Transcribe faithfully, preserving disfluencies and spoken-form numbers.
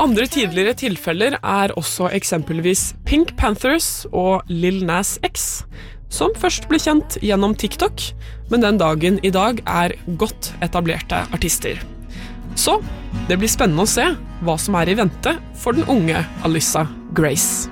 Andre tidligere tilfeller er også eksempelvis Pink Panthers og Lil Nas X, som først ble kjent gjennom TikTok, men den dagen i dag er godt etablerte artister. Så det blir spennende å se hva som er i vente for den unge Alyssa Grace.